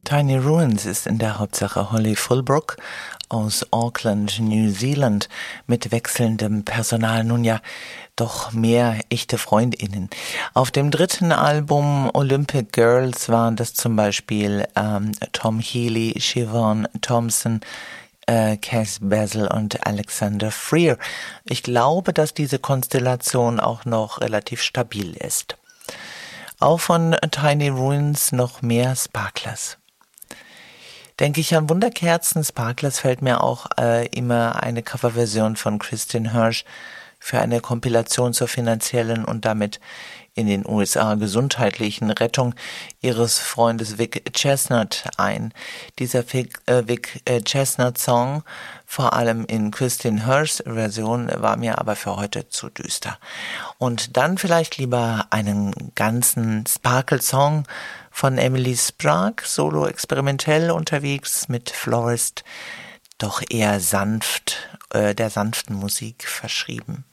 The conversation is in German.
Tiny Ruins ist in der Hauptsache Holly Fulbrook aus Auckland, New Zealand, mit wechselndem Personal, nun ja, doch mehr echte FreundInnen. Auf dem dritten Album Olympic Girls waren das zum Beispiel Tom Healy, Siobhan Thompson, Cass Basil und Alexander Freer. Ich glaube, dass diese Konstellation auch noch relativ stabil ist. Auch von Tiny Ruins noch mehr Sparklers. Denke ich an Wunderkerzen, Sparklers, fällt mir auch immer eine Coverversion von Kristin Hersh für eine Kompilation zur finanziellen und damit in den USA gesundheitlichen Rettung ihres Freundes Vic Chestnut ein. Dieser Vic Chestnut-Song, vor allem in Kristin Hershs Version, war mir aber für heute zu düster. Und dann vielleicht lieber einen ganzen Sparkle-Song von Emily Sprague, solo experimentell unterwegs mit Florist, doch eher sanft, der sanften Musik verschrieben.